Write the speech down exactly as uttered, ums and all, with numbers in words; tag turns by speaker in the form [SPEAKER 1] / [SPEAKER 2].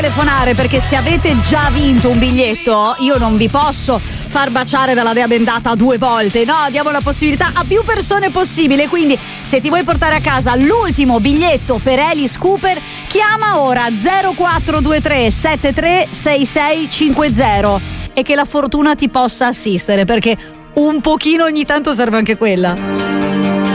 [SPEAKER 1] telefonare, perché se avete già vinto un biglietto io non vi posso far baciare dalla Dea Bendata due volte, no, diamo la possibilità a più persone possibile, quindi se ti vuoi portare a casa l'ultimo biglietto per Alice Cooper, chiama ora zero quattro due tre sette tre sei sei cinque zero e che la fortuna ti possa assistere, perché un pochino ogni tanto serve anche quella.